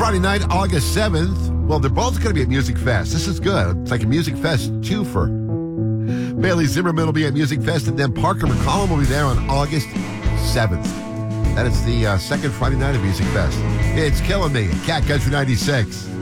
Friday night, August 7th. Well, they're both going to be at Music Fest. This is good. It's like a Music Fest twofer. Bailey Zimmerman will be at Music Fest, and then Parker McCollum will be there on August 7th. That is the second Friday night of Music Fest. It's killing me. Cat Country 96.